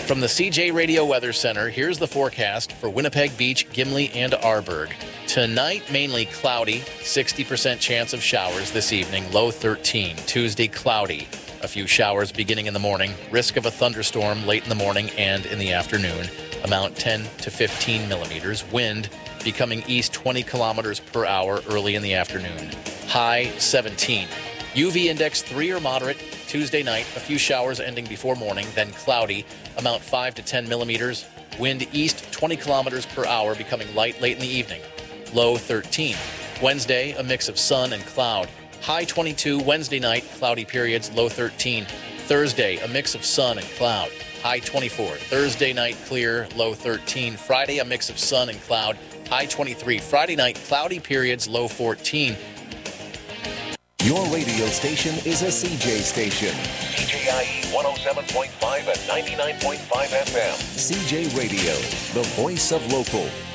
From the CJ Radio Weather Center, here's the forecast for Winnipeg Beach, Gimli, and Arborg. Tonight, mainly cloudy, 60% chance of showers this evening, low 13. Tuesday, cloudy, a few showers beginning in the morning, risk of a thunderstorm late in the morning and in the afternoon, amount 10 to 15 millimeters, wind becoming east 20 kilometers per hour early in the afternoon, high 17. UV index 3 or moderate. Tuesday night, a few showers ending before morning, then cloudy, amount 5 to 10 millimeters, wind east 20 kilometers per hour, becoming light late in the evening, low 13. Wednesday, a mix of sun and cloud, high 22. Wednesday night, cloudy periods, low 13. Thursday, a mix of sun and cloud, high 24. Thursday night, clear, low 13. Friday, a mix of sun and cloud, high 23. Friday night, cloudy periods, low 14. Your radio station is a CJ station. CJIE 107.5 and 99.5 FM. CJ Radio, the voice of local.